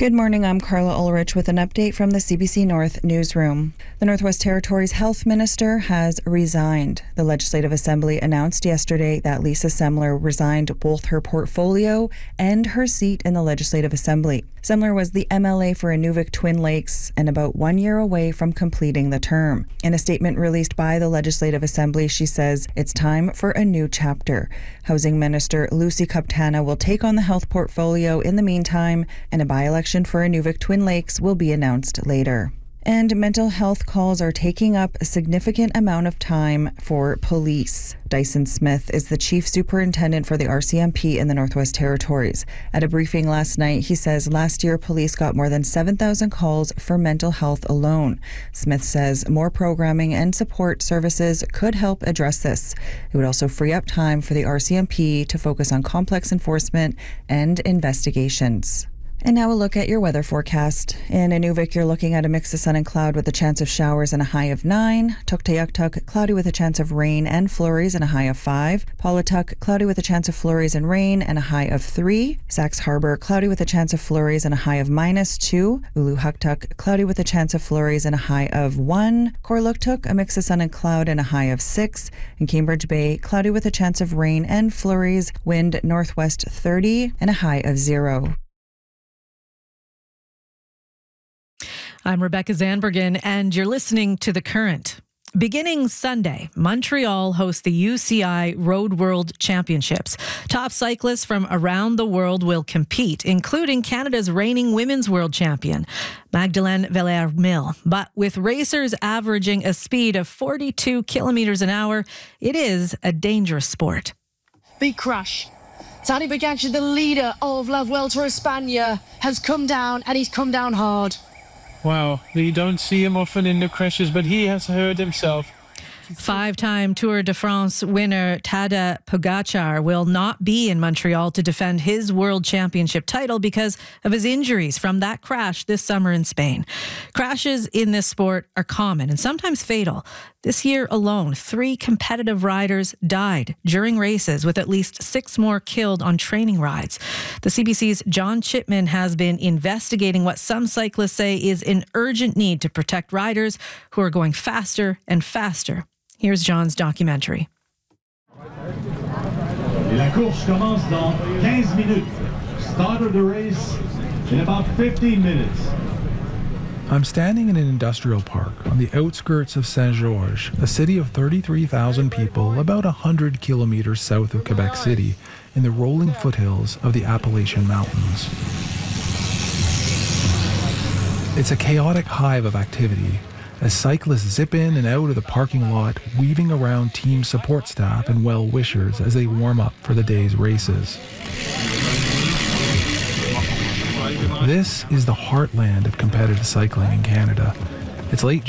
Good morning, I'm Carla Ulrich with an update from the CBC North newsroom. The Northwest Territories Health Minister has resigned. The Legislative Assembly announced yesterday that Lisa Semler resigned both her portfolio and her seat in the Legislative Assembly. Semler was the MLA for Inuvik Twin Lakes and about 1 year away from completing the term. In a statement released by the Legislative Assembly, she says it's time for a new chapter. Housing Minister Lucy Kaptana will take on the health portfolio in the meantime, and a by-election for Inuvik Twin Lakes will be announced later. And mental health calls are taking up a significant amount of time for police. Dyson Smith is the chief superintendent for the RCMP in the Northwest Territories. At a briefing last night, he says last year police got more than 7,000 calls for mental health alone. Smith says more programming and support services could help address this. It would also free up time for the RCMP to focus on complex enforcement and investigations. And now a look at your weather forecast. In Inuvik, you're looking at a mix of sun and cloud with a chance of showers and a high of 9. Tuktoyaktuk, cloudy with a chance of rain and flurries and a high of 5. Paulatuk, cloudy with a chance of flurries and rain and a high of 3. Sax Harbor, cloudy with a chance of flurries and a high of -2. Uluhaktuk, cloudy with a chance of flurries and a high of 1. Korluktuk, a mix of sun and cloud and a high of 6. In Cambridge Bay, cloudy with a chance of rain and flurries, wind northwest 30 and a high of 0. I'm Rebecca Zandbergen, and you're listening to The Current. Beginning Sunday, Montreal hosts the UCI Road World Championships. Top cyclists from around the world will compete, including Canada's reigning women's world champion, Magdalene Villermil. But with racers averaging a speed of 42 kilometers an hour, it is a dangerous sport. Big crash. Tadej Pogacar, the leader of La Vuelta a España, has come down, and he's come down hard. Wow, you don't see him often in the crashes, but he has hurt himself. Five-time Tour de France winner Tadej Pogacar will not be in Montreal to defend his world championship title because of his injuries from that crash this summer in Spain. Crashes in this sport are common and sometimes fatal. This year alone, 3 competitive riders died during races, with at least 6 more killed on training rides. The CBC's John Chipman has been investigating what some cyclists say is an urgent need to protect riders who are going faster and faster. Here's John's documentary. La course commence dans 15 minutes. Start of the race in about 15 minutes. I'm standing in an industrial park on the outskirts of Saint-Georges, a city of 33,000 people about 100 kilometers south of Quebec City in the rolling foothills of the Appalachian Mountains. It's a chaotic hive of activity as cyclists zip in and out of the parking lot, weaving around team support staff and well-wishers as they warm up for the day's races. This is the heartland of competitive cycling in Canada. It's late